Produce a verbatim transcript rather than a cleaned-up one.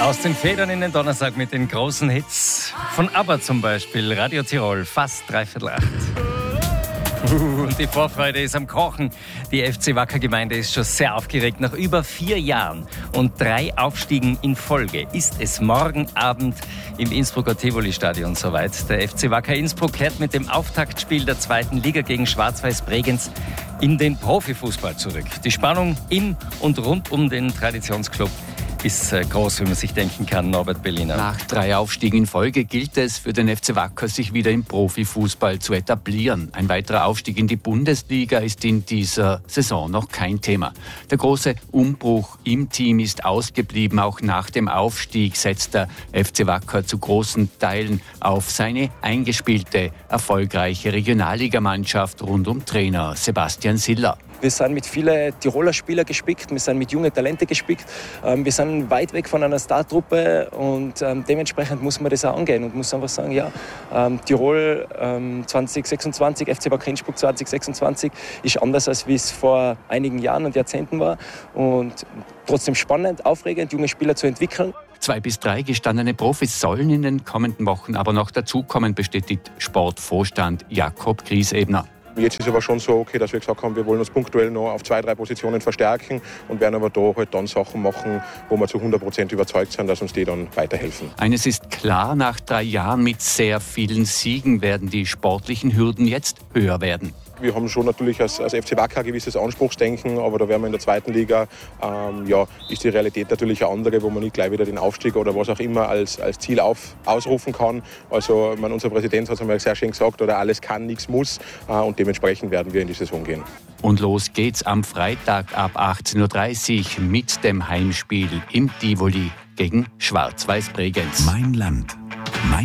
Aus den Federn in den Donnerstag mit den großen Hits von ABBA zum Beispiel. Radio Tirol, fast dreiviertel acht. Und die Vorfreude ist am Kochen. Die F C Wacker Gemeinde ist schon sehr aufgeregt. Nach über vier Jahren und drei Aufstiegen in Folge ist es morgen Abend im Innsbrucker Tivoli-Stadion soweit. Der F C Wacker Innsbruck kehrt mit dem Auftaktspiel der zweiten Liga gegen Schwarz-Weiß Bregenz in den Profifußball zurück. Die Spannung in und rund um den Traditionsclub ist groß, wie man sich denken kann, Norbert Berliner. Nach drei Aufstiegen in Folge gilt es für den F C Wacker, sich wieder im Profifußball zu etablieren. Ein weiterer Aufstieg in die Bundesliga ist in dieser Saison noch kein Thema. Der große Umbruch im Team ist ausgeblieben. Auch nach dem Aufstieg setzt der F C Wacker zu großen Teilen auf seine eingespielte, erfolgreiche Regionalligamannschaft rund um Trainer Sebastian Siller. Wir sind mit vielen Tiroler Spielern gespickt, wir sind mit jungen Talenten gespickt. Wir sind weit weg von einer Startruppe und dementsprechend muss man das auch angehen und muss einfach sagen, ja, Tirol zwanzig sechsundzwanzig, F C Wacker Innsbruck zwanzig sechsundzwanzig ist anders, als wie es vor einigen Jahren und Jahrzehnten war. Und trotzdem spannend, aufregend, junge Spieler zu entwickeln. Zwei bis drei gestandene Profis sollen in den kommenden Wochen aber noch dazukommen, bestätigt Sportvorstand Jakob Griesebner. Jetzt ist aber schon so, okay, dass wir gesagt haben, wir wollen uns punktuell noch auf zwei, drei Positionen verstärken und werden aber da halt dann Sachen machen, wo wir zu hundert Prozent überzeugt sind, dass uns die dann weiterhelfen. Eines ist klar, nach drei Jahren mit sehr vielen Siegen werden die sportlichen Hürden jetzt höher werden. Wir haben schon natürlich als, als F C Wacker ein gewisses Anspruchsdenken, aber da werden wir in der zweiten Liga, ähm, ja, ist die Realität natürlich eine andere, wo man nicht gleich wieder den Aufstieg oder was auch immer als, als Ziel auf, ausrufen kann. Also man, unser Präsident hat es einmal sehr schön gesagt, oder alles kann, nichts muss, äh, und dementsprechend werden wir in die Saison gehen. Und los geht's am Freitag ab achtzehn Uhr dreißig mit dem Heimspiel im Tivoli gegen Schwarz-Weiß Bregenz. Mein Land.